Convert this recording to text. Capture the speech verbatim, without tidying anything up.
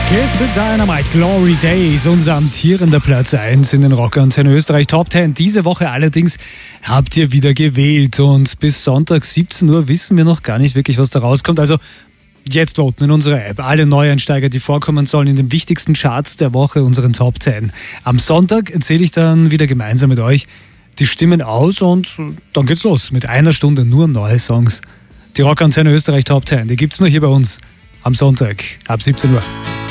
Kiss the Dynamite, Glory Days, unser amtierender Platz eins in den Rockantenne Österreich Top zehn. Diese Woche allerdings habt ihr wieder gewählt und bis Sonntag siebzehn Uhr wissen wir noch gar nicht wirklich, was da rauskommt. Also jetzt voten in unserer App. Alle Neueinsteiger, die vorkommen sollen in den wichtigsten Charts der Woche, unseren Top zehn. Am Sonntag erzähle ich dann wieder gemeinsam mit euch die Stimmen aus und dann geht's los mit einer Stunde nur neue Songs. Die Rockantenne Österreich Top zehn, die gibt's nur hier bei uns am Sonntag ab siebzehn Uhr.